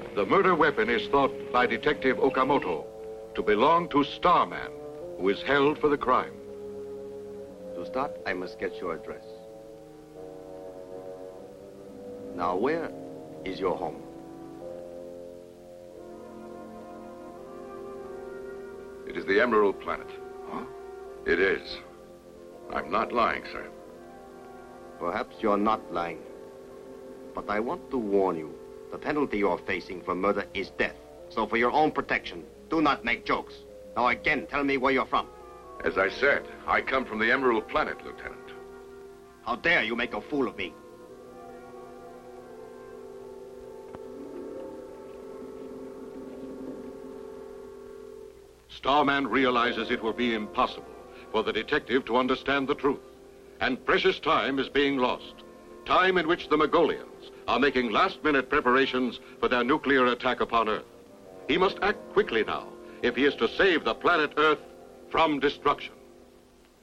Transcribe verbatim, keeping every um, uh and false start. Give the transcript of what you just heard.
The murder weapon is thought by Detective Okamoto to belong to Starman, who is held for the crime. To start, I must get your address. Now, where is your home? It is the Emerald Planet. Huh? It is. I'm not lying, sir. Perhaps you're not lying. But I want to warn you, the penalty you're facing for murder is death. So for your own protection, do not make jokes. Now again, tell me where you're from. As I said, I come from the Emerald Planet, Lieutenant. How dare you make a fool of me? Starman realizes it will be impossible for the detective to understand the truth, and precious time is being lost. Time in which the Mongolians are making last-minute preparations for their nuclear attack upon Earth. He must act quickly now if he is to save the planet Earth from destruction.